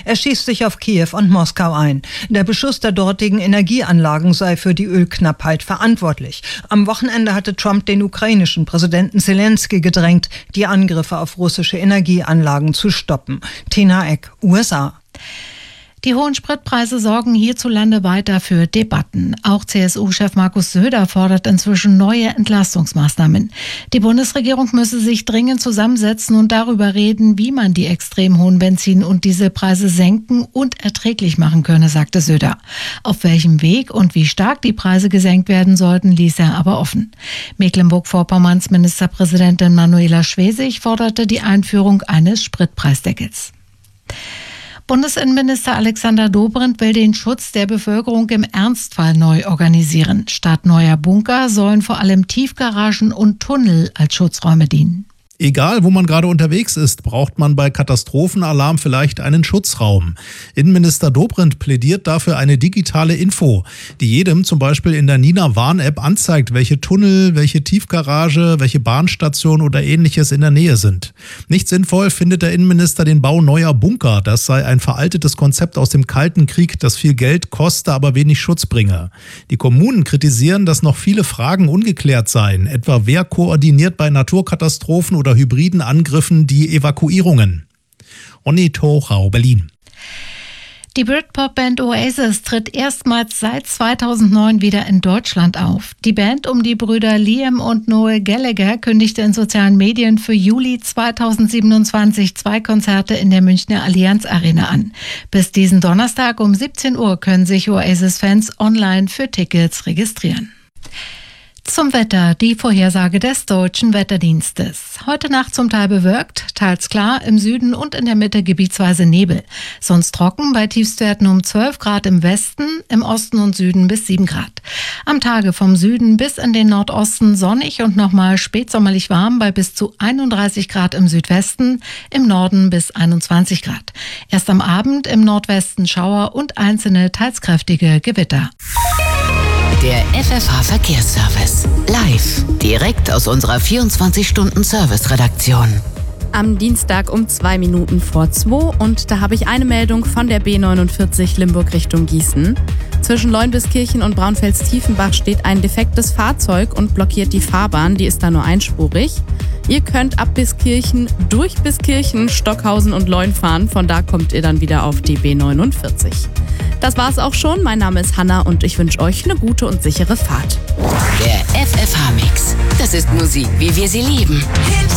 Er schießt sich auf Kiew und Moskau ein. Der Beschuss der dortigen Energieanlagen sei für die Ölknappheit verantwortlich. Am Wochenende hatte Trump den ukrainischen Präsidenten Zelensky gedrängt, die Angriffe auf russische Energieanlagen zu stoppen. Tina Eck, USA. Die hohen Spritpreise sorgen hierzulande weiter für Debatten. Auch CSU-Chef Markus Söder fordert inzwischen neue Entlastungsmaßnahmen. Die Bundesregierung müsse sich dringend zusammensetzen und darüber reden, wie man die extrem hohen Benzin- und Dieselpreise senken und erträglich machen könne, sagte Söder. Auf welchem Weg und wie stark die Preise gesenkt werden sollten, ließ er aber offen. Mecklenburg-Vorpommerns Ministerpräsidentin Manuela Schwesig forderte die Einführung eines Spritpreisdeckels. Bundesinnenminister Alexander Dobrindt will den Schutz der Bevölkerung im Ernstfall neu organisieren. Statt neuer Bunker sollen vor allem Tiefgaragen und Tunnel als Schutzräume dienen. Egal, wo man gerade unterwegs ist, braucht man bei Katastrophenalarm vielleicht einen Schutzraum. Innenminister Dobrindt plädiert dafür eine digitale Info, die jedem zum Beispiel in der Nina Warn-App anzeigt, welche Tunnel, welche Tiefgarage, welche Bahnstation oder ähnliches in der Nähe sind. Nicht sinnvoll findet der Innenminister den Bau neuer Bunker. Das sei ein veraltetes Konzept aus dem Kalten Krieg, das viel Geld koste, aber wenig Schutz bringe. Die Kommunen kritisieren, dass noch viele Fragen ungeklärt seien, etwa wer koordiniert bei Naturkatastrophen oder hybriden Angriffen die Evakuierungen. Onni Tochau, Berlin. Die Britpop-Band Oasis tritt erstmals seit 2009 wieder in Deutschland auf. Die Band um die Brüder Liam und Noel Gallagher kündigte in sozialen Medien für Juli 2027 2 Konzerte in der Münchner Allianz Arena an. Bis diesen Donnerstag um 17 Uhr können sich Oasis-Fans online für Tickets registrieren. Zum Wetter, die Vorhersage des Deutschen Wetterdienstes. Heute Nacht zum Teil bewölkt, teils klar, im Süden und in der Mitte gebietsweise Nebel. Sonst trocken, bei Tiefstwerten um 12 Grad im Westen, im Osten und Süden bis 7 Grad. Am Tage vom Süden bis in den Nordosten sonnig und nochmal spätsommerlich warm bei bis zu 31 Grad im Südwesten, im Norden bis 21 Grad. Erst am Abend im Nordwesten Schauer und einzelne teils kräftige Gewitter. Der FFH-Verkehrsservice. Live. Direkt aus unserer 24-Stunden-Service-Redaktion. Am Dienstag um 2 Minuten vor 2 und da habe ich eine Meldung von der B49 Limburg Richtung Gießen. Zwischen Leunbiskirchen und Braunfels-Tiefenbach steht ein defektes Fahrzeug und blockiert die Fahrbahn, die ist da nur einspurig. Ihr könnt ab Biskirchen, durch Biskirchen, Stockhausen und Leun fahren, von da kommt ihr dann wieder auf die B49. Das war's auch schon, mein Name ist Hanna und ich wünsche euch eine gute und sichere Fahrt. Der FFH-Mix. Das ist Musik, wie wir sie lieben.